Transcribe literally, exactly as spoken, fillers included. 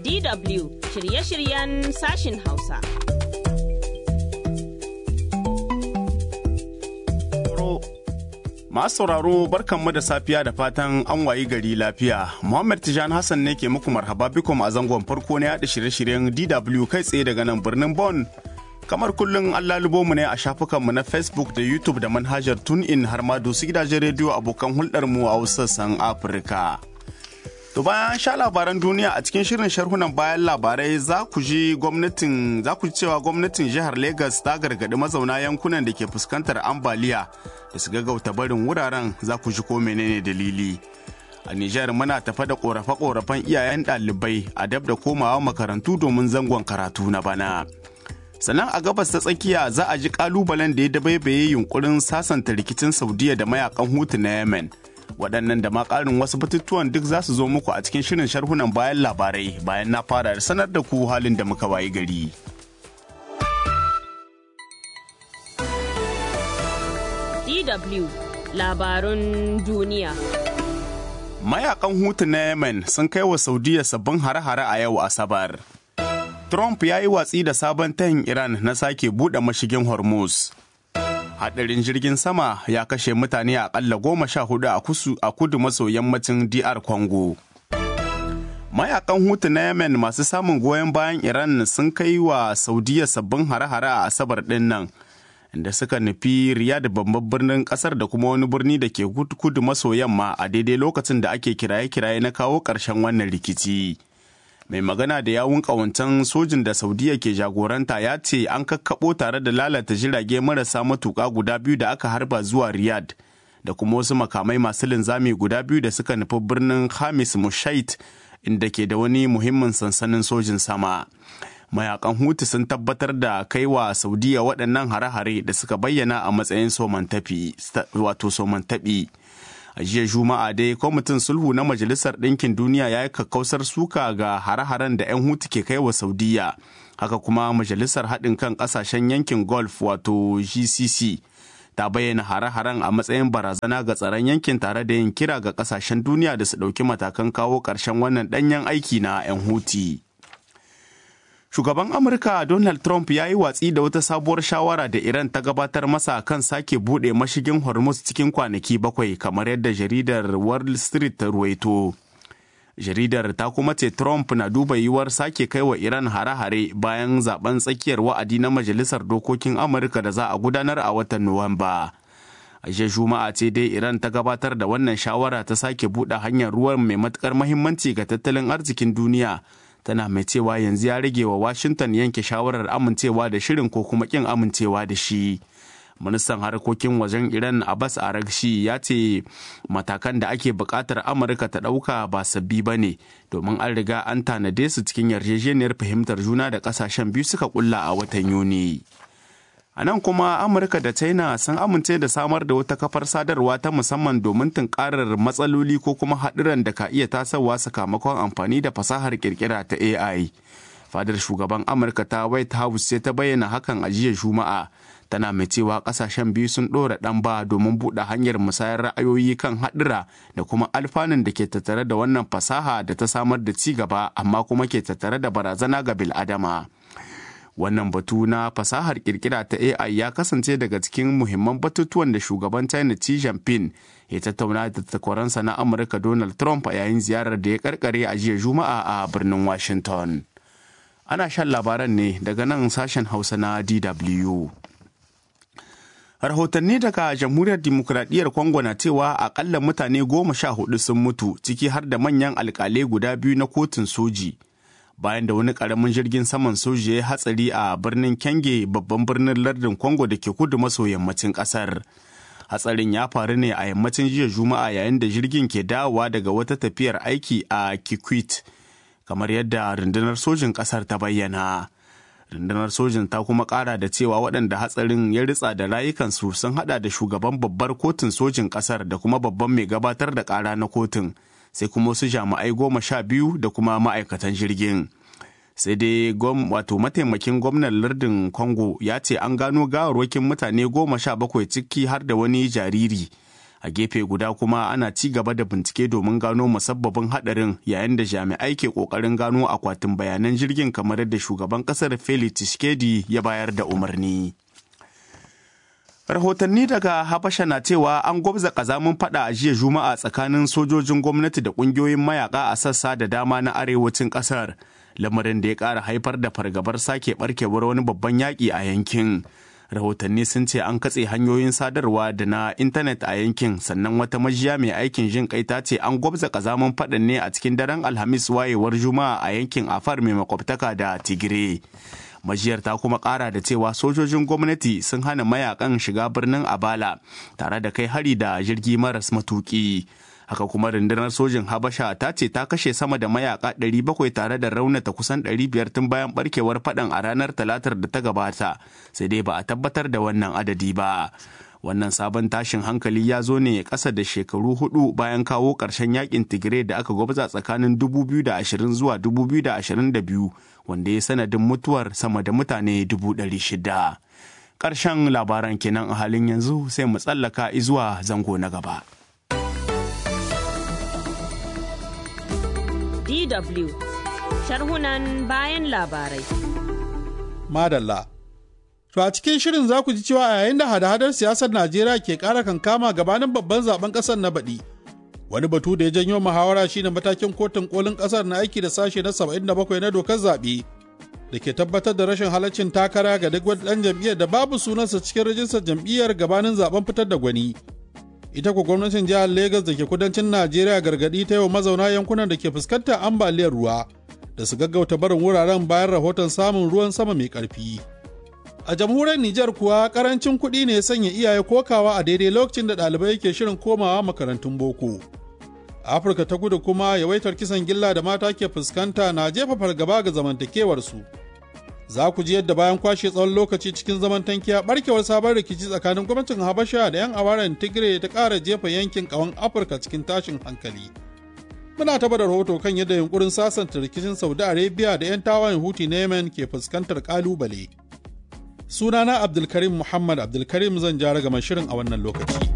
D W shirye-shiryen sashin Hausa. Masu sauraro barkanmu da safiya da fatan an wayi gari lafiya. Muhammad Tijan Hassan ne ke muku marhaba bikom a zangon farko na yaɗa shirye-shiryen D W kai tsaye daga nan birnin Bonn. Kamar kullum an lalubo mu ne a shafukanmu na Facebook da YouTube da manhajar TuneIn har ma dosu gidajen rediyo abokan hulɗarmu a wasu sassan Afirka. To bayan sha labaran duniya a cikin shirin sharhunan bayan labarai za ku ji gwamnatin za ku ji cewa gwamnatin jihar Lagos ta gargaɗi mazauna yankunan da ke fuskantar ambaliya da su gaggauta barin wuraren, za ku ji ko menene dalili. A Nijar muna tafa da korafe-korafen iyayen ɗalibai a dab da komawa makarantu domin zangon karatu na bana. Sannan a gabas ta tsakiya za a ji kalubalen da ya dabaibaye yunkurin sasanta rikicin Saudiya da mayakan Hutu na Yemen. Waɗannan da ma ƙarin wasu batutuwan duk za su zo muku a cikin shirin sharhunan bayan labarai bayan na fara da sanar da ku halin da muka wayi gari. D W labarun duniya. Mayakan Hutu na Yemen sun kai wa Saudiya sabbin hare-hare a yau Asabar. Trump ya yi watsi da sabon tayin Iran na sake buɗe mashigin Hormuz. Haɗarin jirgin sama ya kashe mutane aƙalla goma sha hudu a kudu maso yammacin D R Congo. Mayakan Hutu na Yemen masu samun goyon bayan Iran sun kai wa Saudiya sabbin hare-hare a Asabar ɗin nan, inda suka nufi Riyadh babban birnin ƙasar da kuma wani birni da ke kudu maso yamma a daidai lokacin da ake kiraye-kiraye na kawo ƙarshen wannan rikici. Mai magana da yawun ƙawancen sojin da Saudiya ke jagoranta ya ce an kakkaɓo tare da lalata jirage marasa matuƙa guda biyu da aka harba zuwa Riyadh da kuma wasu makamai masu linzami guda biyu da suka nufi birnin Hamis Mushait inda ke da wani muhimmin sansanin sojin sama. Mayakan Hutu sun tabbatar da kaiwa Saudiya waɗannan hare-hare da suka bayyana a matsayin somantaɓi. A jiya Juma'a dai kwamitin sulhu na Majalisar Ɗinkin Duniya ya yi kakkausar suka ga hare-haren da 'yan Hutu ke kai wa Saudiya. Haka kuma Majalisar Haɗin kan Ƙasashen Yankin Gulf wato G C C ta bayyana hare-haren a matsayin barazana ga tsaron yankin tare da yin kira ga ƙasashen duniya da su ɗauki matakan kawo ƙarshen wannan ɗanyen aiki na 'yan Huti. Shugaban Amurka Donald Trump ya yi watsi da wata sabuwar shawara da Iran ta gabatar masa kan sake buɗe mashigin Hormuz cikin kwanaki bakwai kamar yadda jaridar Wall Street ta ruwaito. Jaridar ta kuma ce Trump na duba yiwuwar sake kai wa Iran hare-hare bayan zaben tsakiyar wa'adi na Majalisar Dokokin Amurka da za a gudanar a watan Nuwamba. A jiya Juma'a ce dai Iran ta gabatar da wannan shawara ta sake buɗe hanyar ruwan mai matuƙar muhimmanci ga tattalin arzikin duniya. Tana mai cewa yanzu ya rage wa Washington yanke shawarar amincewa da shirin ko kuma kin amincewa da shi. Ministan harkokin wajen Iran Abbas Araghchi ya ce matakan da ake buƙatar Amurka ta ɗauka ba sabbi ba ne, domin an riga an tanade su cikin yarjejeniyar fahimtar juna da ƙasashen biyu suka ƙulla a watan Yuni. A nan kuma Amurka da China sun amince da samar da wata kafar sadarwa ta musamman domin tunkarar matsaloli ko kuma haɗuran da ka iya tasowa sakamakon amfani da fasahar kirkira ta A I. Fadar shugaban Amurka ta White House sai ta bayyana hakan a jiya Juma'a, tana mai cewa ƙasashen biyu sun ɗora ɗan ba domin buɗe hanyar musayar ra'ayoyi kan haɗura da kuma alfanun da ke tattare da wannan fasaha da ta samar da ci gaba amma kuma ke tattare da barazana ga bil'adama. Wannan batu na fasahar kirkira ta A I ya kasance daga cikin muhimman batutuwan da shugaban China Xi Jinping ya tattauna da takwaransa na Amurka Donald Trump a yayin ziyarar da ya karkare a jiya Juma'a a birnin Washington. Ana shan labaran ne daga nan sashen Hausa na D W. Rahotanni daga Jamhuriyar Dimokuraɗiyyar Congo na cewa akalla mutane goma sha hudu sun mutu, ciki har da manyan alƙalai guda biyu na kotun soji. Bayan da wani ƙaramin jirgin saman soji ya hatsari a birnin Kenge, babban birnin lardin Congo da ke kudu maso yammacin ƙasar. Hatsarin ya faru ne a yammacin jiya Juma'a yayin da jirgin ke dawowa daga wata tafiyar aiki a Kikwit, kamar yadda rundunar sojin ƙasar ta bayyana. Rundunar sojin ta kuma ƙara da cewa waɗanda hatsarin ya ritsa da rayukansu sun haɗa da shugaban babbar kotun sojin ƙasar da kuma babban mai gabatar da ƙara na kotun. Sai kuma wasu jami'ai goma sha biyu da kuma ma'aikatan jirgin. Sai dai wato mataimakin gwamnan lardin Congo ya ce an gano gawarwakin mutane goma sha bakwai ciki har da wani jariri A gefe guda kuma ana ci gaba da bincike domin gano musabbabin haɗarin yayin da jami'ai ke ƙoƙarin gano akwatin bayanan jirgin kamar yadda shugaban ƙasar Felix Tshisekedi ya bayar da umarni. Rahotanni daga Habasha na cewa an gwabza kazamin fada a jiya Juma'a tsakanin sojojin gwamnati da kungiyoyin mayaka a sassa da dama na arewacin kasar, lamarin da ya ƙara haifar da fargabar sake barkewar wani babban yaƙi a yankin. Rahotanni sun ce an katse hanyoyin sadarwa da na intanet a yankin, sannan wata majiya mai aikin jin kai ta ce an gwabza kazamin fadan ne a cikin daren Alhamis wayewar Juma'a a yankin Afar mai makwabtaka da Tigire. Majiyar ta kuma kara da cewa sojojin gwamnati sun hana mayakan shiga birnin Abala tare da kai hari da jirgi maras matuki. Haka kuma rundunar sojin Habasha ta ce ta kashe sama da mayaka ɗari bakwai tare da raunata kusan ɗari biyar tun bayan barkewar faɗan a ranar Talatar da ta gabata, sai dai ba a tabbatar da wannan adadi ba. Wannan sabon tashin hankali ya zo ne ƙasa da shekaru hudu bayan kawo ƙarshen yakin Tigray da aka gwabza tsakanin dubu biyu da ashirin zuwa dubu biyu da ashirin da biyu, wanda ya sanadin mutuwar sama da mutane dubu ɗari shida. Ƙarshen labaran kenan a halin yanzu, sai mu tsallaka zuwa zango na gaba. D W sharhunan bayan labarai. Madalla. To a cikin shirin za ku ji cewa a yayin da hada-hadar siyasar Najeriya ke ƙara kankama gabanin babban zaben ƙasar na baɗi, wani batu da ya janyo muhawara shine matakin kotun kolin ƙasar na aiki da sashe na saba'in da bakwai na dokar zaɓe da ke tabbatar da rashin halaccin takara ga duk wani ɗan jam'iyyar da babu sunansa cikin rajistar jam'iyyar gabanin zaben fitar da gwani. Ita ko gwamnatin jihar Legas da ke kudancin Najeriya gargaɗi ta yau mazauna yankunan da ke fuskantar ambaliyar ruwa da su gaggauta barin wuraren bayan rahoton samun ruwan sama mai ƙarfi. A jamhuriyar Nijar kuwa karancin kuɗi ne ya sanya iyaye kokawa a daidai lokacin da ɗalibai ke shirin komawa makarantun boko. A Afirka ta kudu kuma yawaitar kisan gilla da mata ke fuskanta na jefa fargaba ga zamantakewarsu. Za ku ji yadda bayan kwashe tsawon lokaci cikin zaman tankiya barkewar sabon rikici tsakanin gwamnatin Habasha da 'yan awaren Tigray ta ƙara jefa yankin ƙawan Afirka cikin tashin hankali. Muna taba da rahoto kan yadda yunkurin sasanta rikicin Saudi Arabia da 'yan tawayen Houthi na Yemen ke fuskantar ƙalubale. Sunana Abdulkarim Muhammad Abdulkarim zan ja ragaman shirin a wannan lokaci.